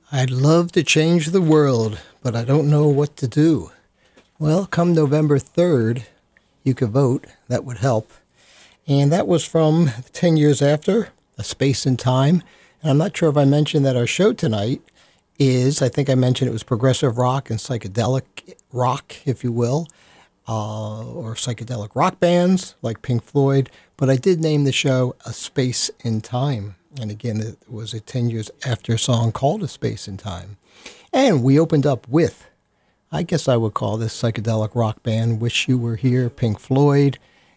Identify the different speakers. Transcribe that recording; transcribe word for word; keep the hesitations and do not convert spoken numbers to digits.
Speaker 1: I'd love to change the world, but I don't know what to do. Well, come November third, you could vote. That would help. And that was from ten years after, A Space in Time. And I'm not sure if I mentioned that our show tonight is, I think I mentioned it was progressive rock and psychedelic rock, if you will, uh, or psychedelic rock bands like Pink Floyd. But I did name the show A Space in Time. And again, it was a ten years after song called A Space in Time. And we opened up with, I guess I would call this psychedelic rock band, Wish You Were Here, Pink Floyd.